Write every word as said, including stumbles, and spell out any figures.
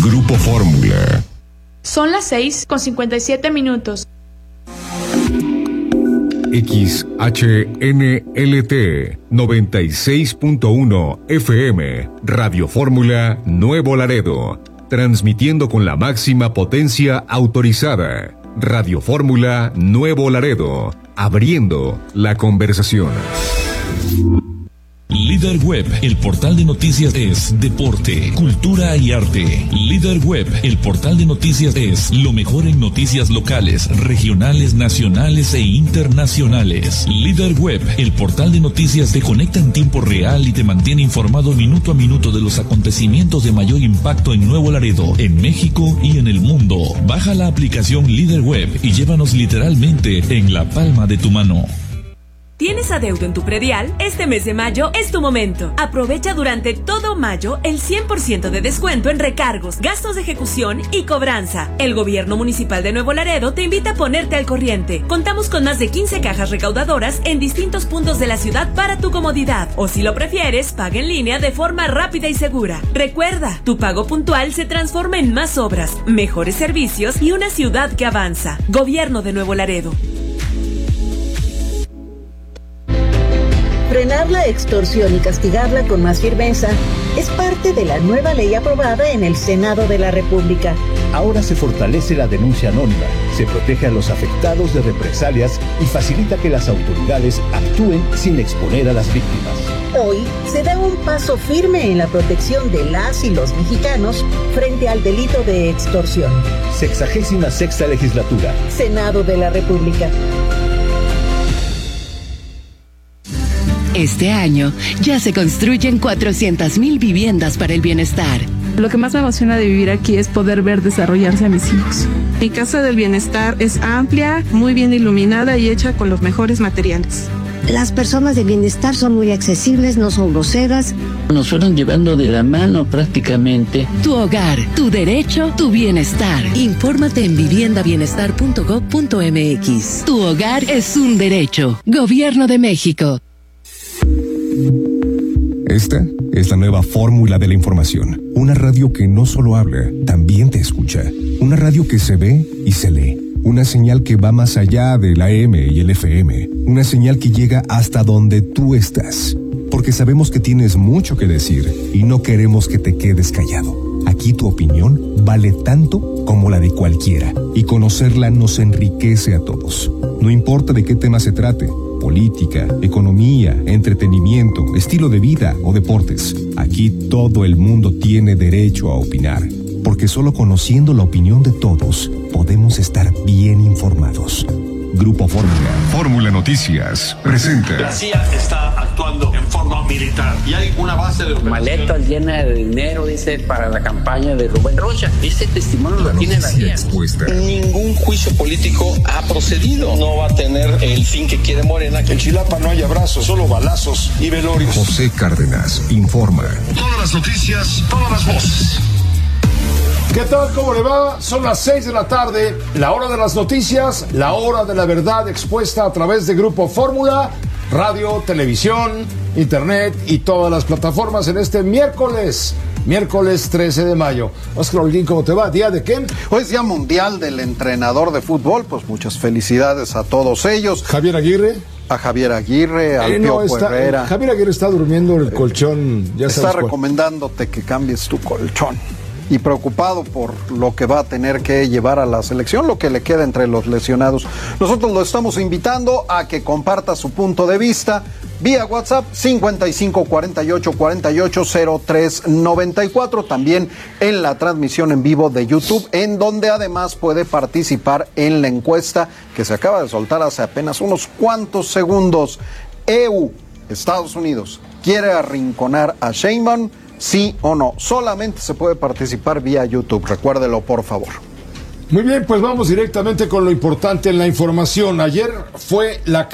Grupo Fórmula. Son las seis con cincuenta y siete minutos. X H N L T noventa y seis punto uno F M, Radio Fórmula Nuevo Laredo, transmitiendo con la máxima potencia autorizada. Radio Fórmula Nuevo Laredo, abriendo la conversación. Líder Web, el portal de noticias es deporte, cultura y arte. Líder Web, el portal de noticias es lo mejor en noticias locales, regionales, nacionales e internacionales. Líder Web, el portal de noticias te conecta en tiempo real y te mantiene informado minuto a minuto de los acontecimientos de mayor impacto en Nuevo Laredo, en México y en el mundo. Baja la aplicación Líder Web y llévanos literalmente en la palma de tu mano. ¿Tienes adeudo en tu predial? Este mes de mayo es tu momento. Aprovecha durante todo mayo el cien por ciento de descuento en recargos, gastos de ejecución y cobranza. El Gobierno Municipal de Nuevo Laredo te invita a ponerte al corriente. Contamos con más de quince cajas recaudadoras en distintos puntos de la ciudad para tu comodidad. O si lo prefieres, paga en línea de forma rápida y segura. Recuerda, tu pago puntual se transforma en más obras, mejores servicios y una ciudad que avanza. Gobierno de Nuevo Laredo. Frenar la extorsión y castigarla con más firmeza es parte de la nueva ley aprobada en el Senado de la República. Ahora se fortalece la denuncia anónima, se protege a los afectados de represalias y facilita que las autoridades actúen sin exponer a las víctimas. Hoy se da un paso firme en la protección de las y los mexicanos frente al delito de extorsión. Sexagésima sexta legislatura. Senado de la República. Este año ya se construyen cuatrocientas mil viviendas para el bienestar. Lo que más me emociona de vivir aquí es poder ver desarrollarse a mis hijos. Mi casa del bienestar es amplia, muy bien iluminada y hecha con los mejores materiales. Las personas de bienestar son muy accesibles, no son groseras. Nos fueron llevando de la mano prácticamente. Tu hogar, tu derecho, tu bienestar. Infórmate en vivienda bienestar punto gob punto eme equis. Tu hogar es un derecho. Gobierno de México. Esta es la nueva fórmula de la información. Una radio que no solo habla, también te escucha. Una radio que se ve y se lee. Una señal que va más allá del A M y el F M. Una señal que llega hasta donde tú estás. Porque sabemos que tienes mucho que decir y no queremos que te quedes callado. Aquí tu opinión vale tanto como la de cualquiera. Y conocerla nos enriquece a todos. No importa de qué tema se trate. Política, economía, entretenimiento, estilo de vida o deportes. Aquí todo el mundo tiene derecho a opinar, porque solo conociendo la opinión de todos podemos estar bien informados. Grupo Fórmula. Fórmula Noticias presenta. La C I A está actuando en forma militar y hay una base de maletas llenas de dinero, dice, para la campaña de Rubén Rocha. Este testimonio lo tiene la C I A. Ningún juicio político ha procedido. No va a tener el fin que quiere Morena. En Chilapa no hay abrazos, solo balazos y velorios. José Cárdenas informa. Todas las noticias, todas las voces. ¿Qué tal? ¿Cómo le va? Son las seis de la tarde, la hora de las noticias, la hora de la verdad expuesta a través de Grupo Fórmula, radio, televisión, internet y todas las plataformas en este miércoles, miércoles trece de mayo. Oscar Holguín, ¿cómo te va? ¿Día de qué? Hoy es Día Mundial del Entrenador de Fútbol, pues muchas felicidades a todos ellos. Javier Aguirre. A Javier Aguirre, a eh, Pío no, está, Herrera. Javier Aguirre está durmiendo en el colchón, ya Está sabes recomendándote que cambies tu colchón. Y preocupado por lo que va a tener que llevar a la selección, lo que le queda entre los lesionados. Nosotros lo estamos invitando a que comparta su punto de vista vía WhatsApp cincuenta y cinco cuarenta y ocho cuarenta y ocho cero tres noventa y cuatro, también en la transmisión en vivo de YouTube, en donde además puede participar en la encuesta que se acaba de soltar hace apenas unos cuantos segundos. E U, Estados Unidos, ¿quiere arrinconar a Sheinbaum? ¿Sí o no? Solamente se puede participar vía YouTube, recuérdelo por favor. Muy bien, pues vamos directamente con lo importante en la información. Ayer fue la